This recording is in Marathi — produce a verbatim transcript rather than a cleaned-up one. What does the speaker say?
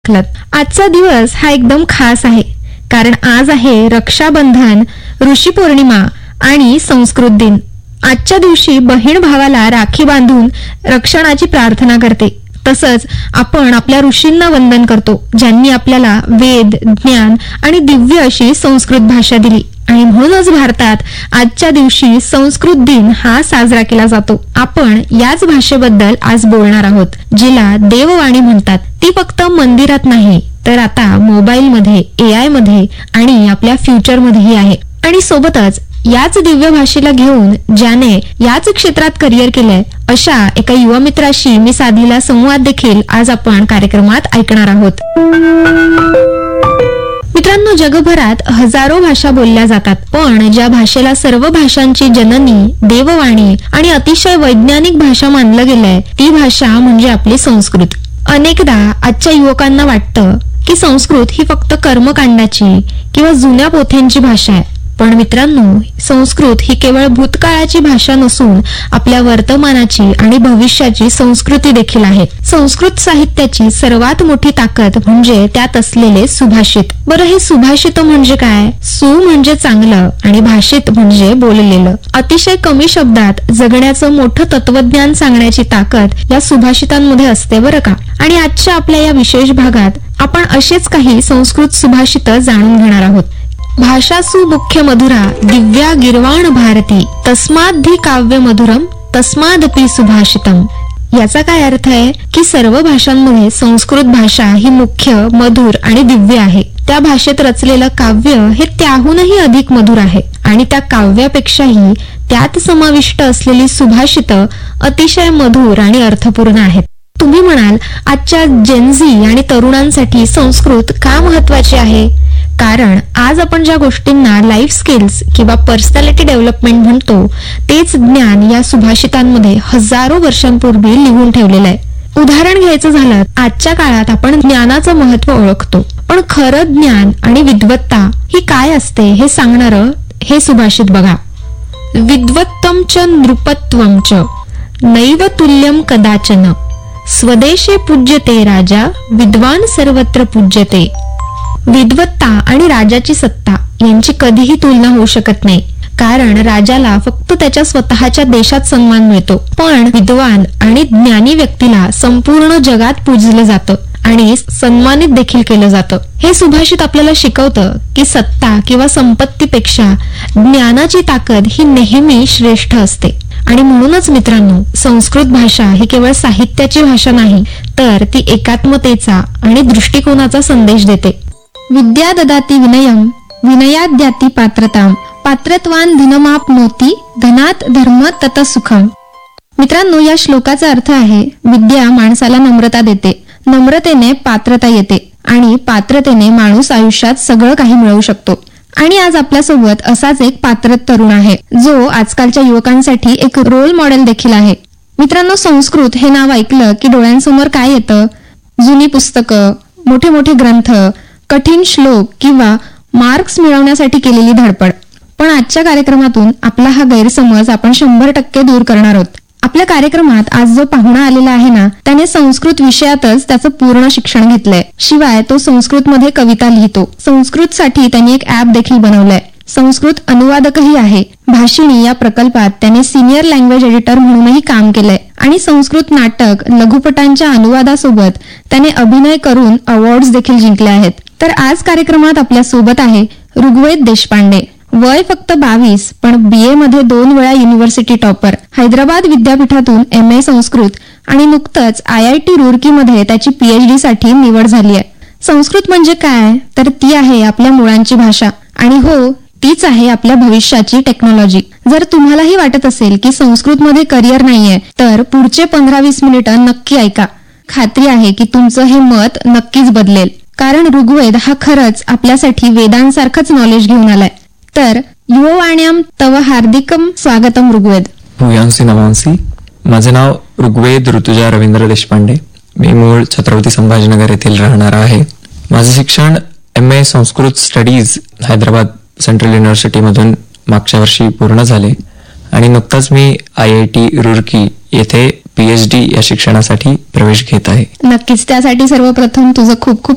ऐकलत. आजचा दिवस हा एकदम खास आहे, कारण आज आहे रक्षाबंधन, ऋषी पौर्णिमा आणि संस्कृत दिन. आजच्या दिवशी बहीण भावाला राखी बांधून रक्षणाची प्रार्थना करते. तसंच आपण आपल्या ऋषींना वंदन करतो, ज्यांनी आपल्याला वेद, ज्ञान आणि दिव्य अशी संस्कृत भाषा दिली. आणि म्हणूनच भारतात आजच्या दिवशी संस्कृत दिन हा साजरा केला जातो. आपण याच भाषेबद्दल आज बोलणार आहोत, जिला देववाणी म्हणतात. ती फक्त मंदिरात नाही, तर आता मोबाईलमध्ये, ए आय मध्ये आणि आपल्या फ्युचरमध्येही आहे. आणि सोबतच याच दिव्य भाषेला घेऊन ज्याने याच क्षेत्रात करिअर केलंय, अशा एका युवा मित्राशी मी साधलेला संवाद देखील आज आपण कार्यक्रमात ऐकणार आहोत. मित्रांनो, जगभरात हजारो भाषा बोलल्या जातात, पण ज्या भाषेला सर्व भाषांची जननी, देववाणी आणि अतिशय वैज्ञानिक भाषा मानलं गेलंय, ती भाषा म्हणजे आपली संस्कृत. अनेकदा आजच्या युवकांना वाटतं की संस्कृत ही फक्त कर्मकांडाची किंवा जुन्या पोथ्यांची भाषा आहे. पण मित्रांनो, संस्कृत ही केवळ भूतकाळाची भाषा नसून आपल्या वर्तमानाची आणि भविष्याची संस्कृती देखील आहे. संस्कृत साहित्याची सर्वात मोठी ताकद म्हणजे त्यात असलेले सुभाषित. बरं, हे सुभाषित म्हणजे काय? सु म्हणजे चांगलं आणि भाषित म्हणजे बोललेलं. अतिशय कमी शब्दात जगण्याचं मोठं तत्वज्ञान सांगण्याची ताकद या सुभाषितांमध्ये असते बरं का. आणि आजच्या आपल्या या विशेष भागात आपण असेच काही संस्कृत सुभाषित जाणून घेणार आहोत. भाषासु मुख्य मधुरा दिव्या गिरवाण भारती तस्माद्धि काव्य मधुरम तस्मादपि सुभाषितम. याचा काय अर्थ आहे की सर्व भाषांमध्ये संस्कृत भाषा ही मुख्य, मधुर आणि दिव्य आहे. त्या भाषेत रचलेलं काव्य हे त्याहूनही अधिक मधुर आहे आणि त्या काव्यापेक्षाही त्यात समाविष्ट असलेली सुभाषित अतिशय मधुर आणि अर्थपूर्ण आहेत. तुम्ही म्हणाल, आजच्या जेनझी आणि तरुणांसाठी संस्कृत का महत्वाची आहे? कारण आज आपण ज्या गोष्टींना लाईफ स्किल्स किंवा पर्सनॅलिटी डेव्हलपमेंट म्हणतो, तेच ज्ञान या सुभाषितांमध्ये हजारो वर्षांपूर्वी लिहून ठेवलेलं आहे. उदाहरण घ्यायचं झालं, आजच्या काळात आपण ज्ञानाचं महत्व ओळखतो, पण खरं ज्ञान आणि विद्वत्ता ही काय असते हे सांगणारं हे सुभाषित बघा. विद्वत्तम च नृपत्वम च नैव तुल्यम कदाचन स्वदेशे पूज्यते राजा विद्वान सर्वत्र पूज्यते. विद्वत्ता आणि राजाची सत्ता यांची कधीही तुलना होऊ शकत नाही, कारण राजाला फक्त त्याच्या स्वतःच्या देशात सन्मान मिळतो, पण विद्वान आणि ज्ञानी व्यक्तीला संपूर्ण जगात पूजलं जातं आणि सन्मानित देखील केलं जातं. हे सुभाषित आपल्याला शिकवतं की सत्ता किंवा संपत्तीपेक्षा ज्ञानाची ताकद ही नेहमी श्रेष्ठ असते. आणि म्हणूनच मित्रांनो, संस्कृत भाषा ही केवळ साहित्याची भाषा नाही, तर ती एकात्मतेचा आणि दृष्टिकोनाचा संदेश देते. विद्या ददाति विनयम विनयाद् द्याति पात्रताम पात्रत्वान धनमाप्नोति धनात धर्म तत सुखम. मित्रांनो, या श्लोकाचा अर्थ आहे, विद्या माणसाला नम्रता देते, नम्रतेने पात्रता येते आणि पात्रतेने माणूस आयुष्यात सगळं काही मिळवू शकतो. आणि आज आपल्यासोबत असाच एक पात्रत तरुण आहे, जो आजकालच्या युवकांसाठी एक रोल मॉडेल देखील आहे. मित्रांनो, संस्कृत हे नाव ऐकलं की डोळ्यांसमोर काय येतं? जुनी पुस्तकं, मोठे मोठे ग्रंथ, कठीण श्लोक किंवा मार्क्स मिळवण्यासाठी केलेली धडपड. पण आजच्या कार्यक्रमातून आपला हा गैरसमज आपण शंभर टक्के दूर करणार आहोत. आपल्या कार्यक्रमात आज जो पाहुणा आलेला आहे ना, त्याने संस्कृत विषयातच त्याचं पूर्ण शिक्षण घेतलंय. शिवाय तो संस्कृतमध्ये कविता लिहितो. संस्कृतसाठी त्यांनी एक ऍप देखील बनवलंय. संस्कृत अनुवादकही आहे. भाषिणी या प्रकल्पात त्याने सिनियर लँग्वेज एडिटर म्हणूनही काम केलंय आणि संस्कृत नाटक, लघुपटांच्या अनुवादासोबत त्याने अभिनय करून अवॉर्ड्स देखील जिंकले आहेत. तर आज कार्यक्रमात आपल्या सोबत आहे ऋग्वेद देशपांडे. वय फक्त बावीस, पण बी ए मध्ये दोन वेळा युनिव्हर्सिटी टॉपर, हैदराबाद विद्यापीठातून एम ए संस्कृत आणि नुकतंच आय आय टी रुरकी मध्ये त्याची पीएचडी साठी निवड झाली आहे. संस्कृत म्हणजे काय? तर ती आहे आपल्या मुळांची भाषा आणि हो, तीच आहे आपल्या भविष्याची टेक्नॉलॉजी. जर तुम्हालाही वाटत असेल की संस्कृतमध्ये करिअर नाहीये, तर पुढचे पंधरा वीस मिनिटं नक्की ऐका. खात्री आहे की तुमचं हे मत नक्कीच बदलेल, कारण ऋग्वेद हा खरंच आपल्यासाठी वेदांसारखंच नॉलेज घेऊन आलाय. तर युववाण्याम तव हार्दिकम स्वागतम ऋग्वेद. भूयांसी नमांसी. माझे नाव ऋग्वेद ऋतुजा रवींद्र देशपांडे. मी मूळ छत्रपती संभाजीनगर येथील राहणारा आहे. माझे शिक्षण M A Sanskrit studies Hyderabad central university मधून मागच्या वर्षी पूर्ण झाले आणि नुकताच मी आय आय टी रुरकी येथे पीएचडी या शिक्षणासाठी प्रवेश घेत आहे. नक्कीच, त्यासाठी सर्वप्रथम तुझं खूप खूप